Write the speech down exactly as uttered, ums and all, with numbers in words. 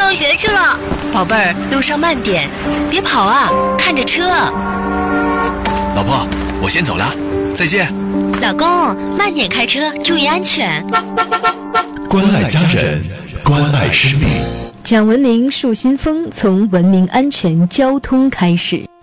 上学去了。 宝贝儿，路上慢点，别跑啊，看着车。 老婆，我先走了，再见。 老公，慢点开车，注意安全。 关爱家人，关爱生命。 讲文明树新风，从文明安全交通开始。